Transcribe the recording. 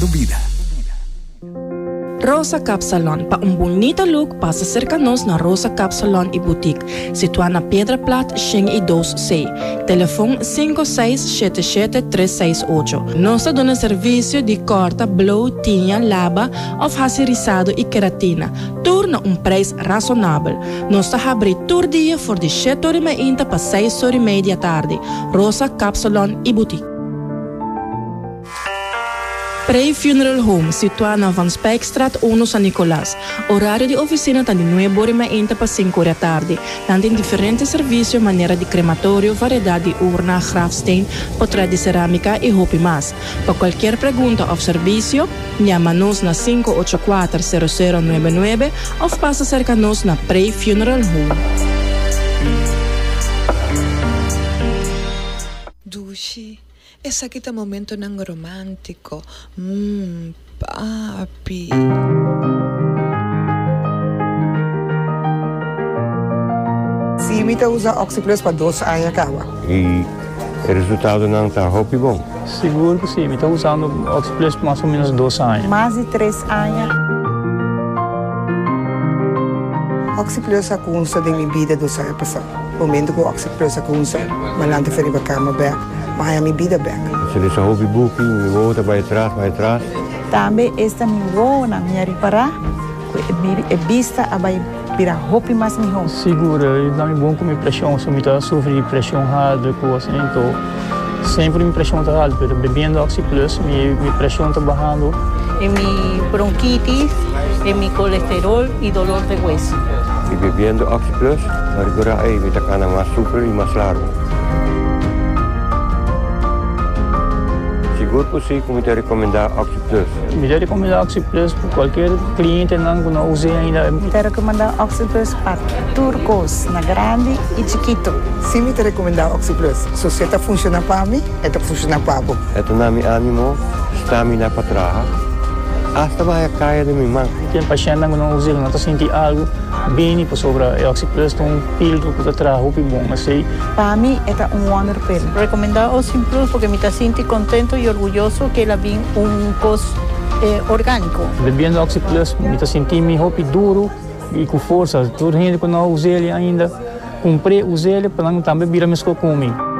vida. Rosa Cap Salon. Para um bonito look, passa cerca nós na Rosa Cap Salon e Boutique, situada na Pedra Plat, Xing e 2C. Telefone 5677-368. Nós damos serviço de corta, blow, tinha, lava, racirizado e queratina. Tudo a preço razonável. Nós abrimos todo dia por de 7h30 para 6h30 da tarde. Rosa Cap Salon e Boutique. Prey Funeral Home, situado na Van Spijkstraat 1 San Nicolás. Horário de oficina está de 9h30 para 5h da tarde. Tem diferentes serviços, maneira de crematório, variedade de urna, grafsteen, portrait de cerâmica e roupa mais. Para qualquer pergunta ou serviço, chama-nos na 584-0099 ou passa cerca-nos na Prey Funeral Home. Dushi. Essa aqui tá momento nang romântico. Papi. Sim, me usa Oxyplus para 2 anos acaba. E o resultado não está bom? Seguro que sim, me estou usando Oxyplus por mais ou menos 2 anos. Mais de 3 anos. Oxyplus a kunsa de minha vida 2 anos passado. O momento que o Oxyplus a kunsa, malante feri para cama back. Mas a minha vida bem. Se ele só ouve booking, me volta vai atrás. Também esta me vou na minha reparar, é vista a vai virar roupa mais melhor. Segura, não é bom com minha pressão, se eu me está sofrendo pressão alta, coisa assim, então sempre minha pressão está alta, mas bebendo Oxyplus, minha pressão está bajando. É minha bronquitis, é meu colesterol e dolor de hueso. E bebendo Oxyplus, agora aí me está ficando mais super e mais largo. Seguro que sim, como te recomendar Oxyplus? Me recomendar Oxyplus para qualquer cliente que não use ainda. Me recomendar Oxyplus para turcos, na grande e chiquito. Sim, me recomendar Oxyplus. Se você está funcionando para mim, está funcionando para você. Ito na mi ânimo, stamina para trás. Hasta vai a caia de minha mão. Tem paciente que não usa, não está sentindo algo bem para sobre a Oxyplus, tem filtro que está traz roupa bom, assim. Para mim, é wonder pill. Recomendar Oxyplus porque me sinto contento e orgulhoso que ela vem coisa orgânico. Bebendo Oxyplus, me sinto minha roupa duro e com força. Toda gente que não usa ele ainda, comprei, usei ele para não também virar mesmo comigo.